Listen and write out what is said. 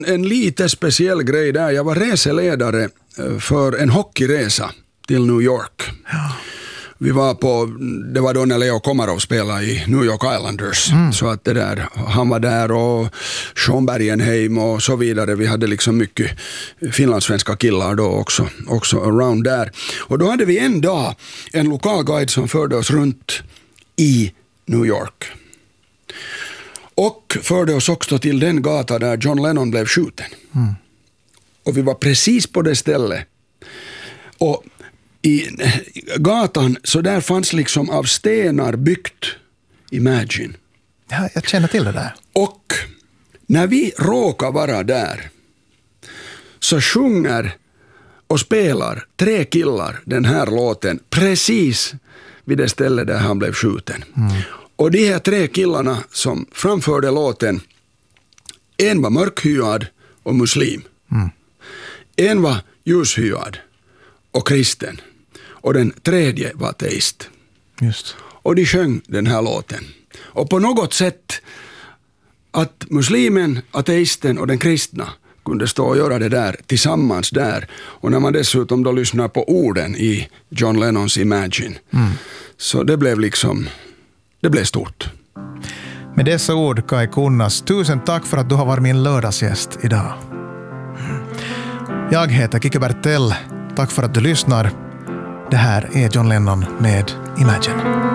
En lite speciell grej där. Jag var reseledare för en hockeyresa till New York. Ja. Det var då när Leo Komarov spelade i New York Islanders. Så att han var där och Sean Bergenheim och så vidare. Vi hade liksom mycket finlandssvenska killar då också around där. Och då hade vi en dag en lokalguide som förde oss runt i New York. Och förde oss också till den gata där John Lennon blev skjuten. Och vi var precis på det stället. Och i gatan så där fanns liksom av stenar byggt Imagine. Ja, jag känner till det där. Och när vi råkar vara där så sjunger och spelar 3 killar den här låten precis vid det stället där han blev skjuten. Och de här 3 killarna som framförde låten, en var mörkhyad och muslim. En var ljushyad och kristen. Och den tredje var ateist. Just. Och de sjöng den här låten. Och på något sätt att muslimen, ateisten och den kristna kunde stå och göra det där tillsammans där. Och när man dessutom då lyssnar på orden i John Lennons Imagine. Så det blev stort. Med dessa ord, Kai Kunnas, tusen tack för att du har varit min lördagsgäst idag. Jag heter Kike Bertell. Tack för att du lyssnar. Det här är John Lennon med Imagine.